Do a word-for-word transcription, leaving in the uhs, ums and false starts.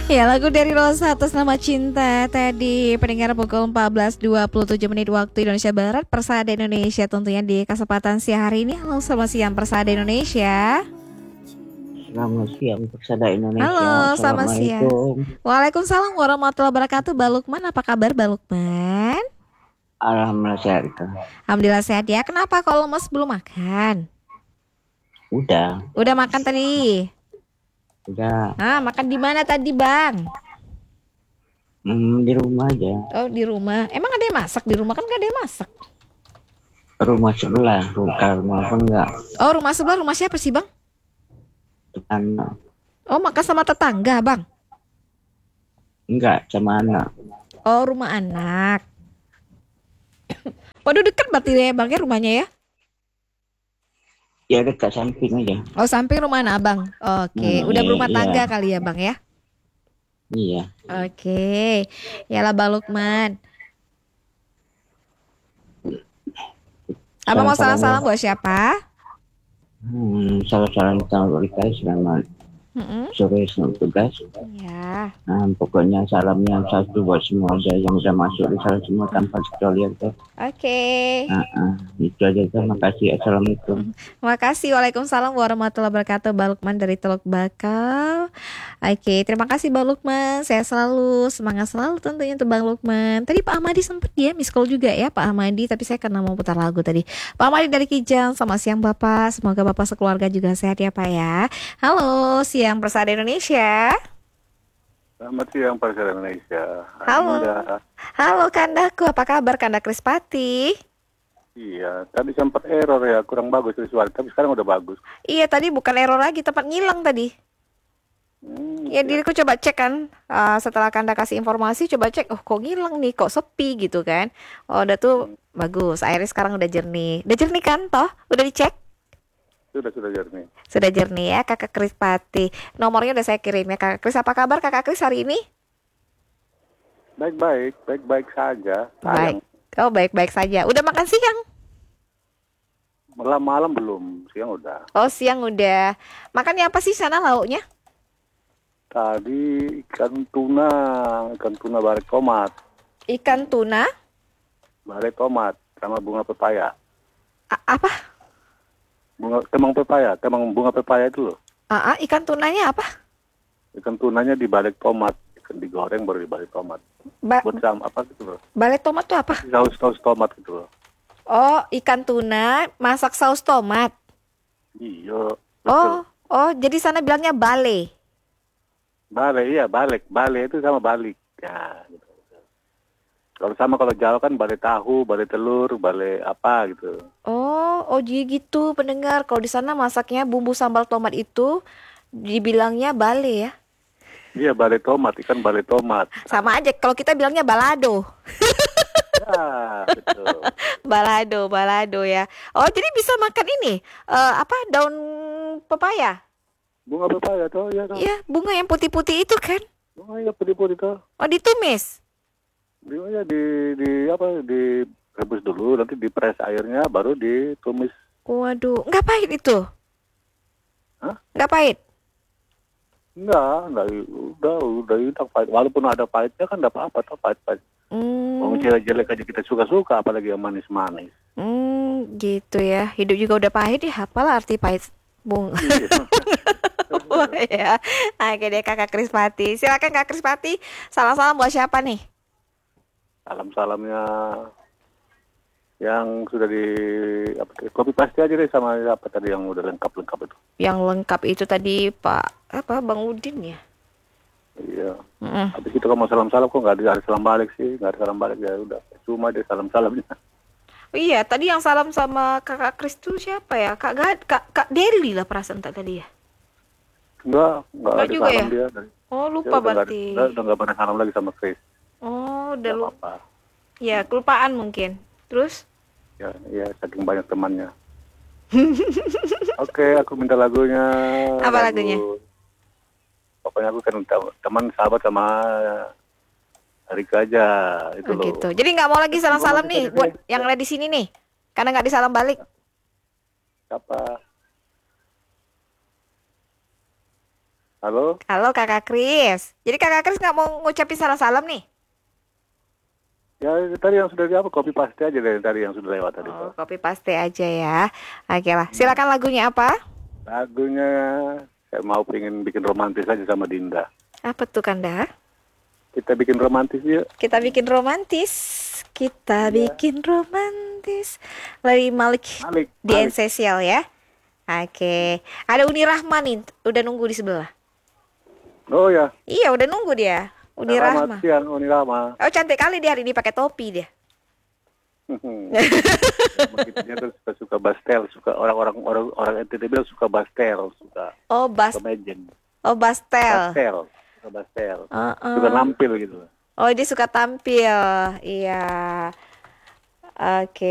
Ya, lagu dari Rosa atas nama Cinta tadi pendengar pukul empat belas dua puluh tujuh menit waktu Indonesia Barat. Persada Indonesia tentunya di kesempatan siang hari ini. Halo, selamat siang Persada Indonesia. Selamat siang Persada Indonesia. Halo, selamat siang. Assalamualaikum. Waalaikumsalam warahmatullahi wabarakatuh. Balukman, apa kabar Balukman? Alhamdulillah sehat. Alhamdulillah sehat ya. Kenapa kalau lemes belum makan? Udah, Udah makan tadi? udah. Ah, makan di mana tadi Bang? Hmm, di rumah aja. Oh, di rumah. Emang ada yang masak di rumah? Kan gak ada yang masak. Rumah sebelah, bukan rumah apa enggak. Oh, rumah sebelah rumah siapa sih Bang? Anak. Oh, makan sama tetangga Bang? Enggak, sama anak. Oh, rumah anak. Waduh, dekat berarti ya Bang ya rumahnya ya? Ya dekat samping aja. Oh, samping rumah anak Abang. Oke, Hmm, udah iya, berumah tangga iya. kali ya Bang ya? Iya. Oke. Yalah Bang Lukman. Abang mau salam-salam Salam-salam. buat siapa? Hmm, salam-salam sama Rika. Selamat Mm-mm. sore, selamat tugas. Ya. Nah, pokoknya salam yang satu buat semua aja yang udah masuk di sana semua tanpa kecualian tuh. Oke. Nah, ah, itu aja tuh. Makasih. Assalamualaikum. Terima kasih. Waalaikumsalam warahmatullahi wabarakatuh. Bang Lukman dari Teluk Bakal. Oke, terima kasih Bang Lukman. Saya selalu semangat selalu tentunya untuk Bang Lukman. Tadi Pak Ahmadi sempat dia miss call juga ya Pak Ahmadi, tapi saya karena mau putar lagu tadi. Pak Ahmadi dari Kijang, selamat siang Bapak. Semoga Bapak sekeluarga juga sehat ya Pak ya. Halo, siang Persada Indonesia. Selamat siang Persada Indonesia. Halo. Alhamdulillah. Halo Kandaku, apa kabar Kanda Krispati? Iya, tadi sempat error ya, kurang bagus visual, tapi sekarang udah bagus. Iya, tadi bukan error lagi, tempat ngilang tadi. Hmm, Ya iya. diriku coba cek kan, uh, setelah Kanda kasih informasi, coba cek, oh kok ngilang nih, kok sepi gitu kan. Oh udah tuh bagus, airnya sekarang udah jernih. Udah jernih kan toh? Udah dicek? Sudah sudah jernih. Sudah jernih ya Kakak Krispati. Nomornya udah saya kirim ya Kakak Kris. Apa kabar Kakak Kris hari ini? Baik-baik, baik-baik saja. Baik. Sayang, Oh baik-baik saja. Udah makan siang? malam-malam belum, siang udah. Oh siang udah. Makannya apa sih sana lauknya? Tadi ikan tuna, ikan tuna bare tomat, Ikan tuna? bare tomat sama bunga pepaya. A- apa? Bunga kemang pepaya, kemang bunga pepaya itu loh. Ah, ah, ikan tunanya apa? Ikan tunanya dibalik tomat, ikan digoreng baru dibalik tomat. Ba- Buat sama apa gitu loh. Balai tomat tuh apa? Saus-saus tomat gitu loh. Oh, ikan tuna masak saus tomat. Iya. Oh, Betul. oh, jadi sana bilangnya bale. Balik, iya balik. Balik itu sama balik. Ya, gitu. Kalau sama kalau Jawa kan balik tahu, balik telur, balik apa gitu. Oh, oh jadi gitu pendengar. Kalau di sana masaknya bumbu sambal tomat itu dibilangnya bale ya. Iya balik tomat, ikan balik tomat. Sama aja kalau kita bilangnya balado. Ya, betul. Balado, balado ya. Oh, jadi bisa makan ini eh, apa daun pepaya? Bunga pepaya tuh, ya tuh. Iya, bunga yang putih-putih itu kan. Bunga ya putih-putih tuh. Oh, ditumis. Bunga di di apa direbus dulu, nanti dipres airnya, baru ditumis. Waduh, nggak pahit itu? Hah? Nggak pahit? Enggak, enggak, udah, udah enak pahit. Walaupun ada pahitnya kan enggak apa-apa tuh pahit-pahit. Hmm, Kalau jelek-jelek aja kita suka-suka, apalagi yang manis-manis. hmm, gitu ya. Hidup juga udah pahit ya. Apalah arti pahit, Bung? Iya. Ya. Oke deh Kakak Krispati. Silakan Kak Krispati. Salam-salam buat siapa nih? Salam-salamnya yang sudah di apa tadi, kopi pasti aja deh sama apa tadi yang udah lengkap-lengkap itu. Yang lengkap itu tadi Pak apa Bang Udin ya? Iya. Mm-mm. Habis itu kamu salam-salam kok nggak ada, ada salam balik sih, nggak ada salam balik ya udah. Cuma deh salam-salamnya. Oh iya, tadi yang salam sama Kakak Kris itu siapa ya? Kak Gad, Kak Kak Deli lah perasaan tak tadi ya? Enggak, enggak Enggak ada juga salam ya? dia. Dari, Oh dia lupa udah nggak ada- berarti. udah, udah nggak pernah salam lagi sama Chris. Oh udah Nggak lu. apa-apa. Ya kelupaan mungkin. Terus? Ya, ya saking banyak temannya. Oke, aku minta lagunya. Apa lagu- lagunya? Pokoknya aku kan te- teman sahabat sama Rika aja itu Oh loh. gitu. Jadi nggak mau lagi salam-salam Ngomong nih tadi, buat Chris. yang ada di sini nih. Karena nggak disalam balik. Siapa? Halo? Halo Kakak Kris. Jadi Kakak Kris nggak mau ngucapin salam-salam nih? Ya tadi yang sudah apa copy paste aja dari tadi yang sudah lewat tadi. Oh, Pak. copy paste aja ya. Oke lah. Silakan lagunya apa? Lagunya saya mau pengen bikin romantis aja sama Dinda. Apa tuh Kanda? Kita bikin romantis yuk. Kita bikin romantis. Kita bikin romantis. Lari Malik Malik. di Malik. Esensial ya. Oke. Ada Uni Rahman nih, udah nunggu di sebelah. Oh ya. Iya, udah nunggu dia. Uni Rahma. Selamat siang Uni Rahma. Oh, cantik kali dia hari ini pakai topi dia. Begitu dia tuh suka suka bastel, suka orang-orang orang orang N T T bilang suka bastel, suka Oh, bas kemejen. Oh, bastel. Bastel, suka bastel. Uh-uh. Suka nampil gitu. Oh, dia suka tampil. Iya. Oke.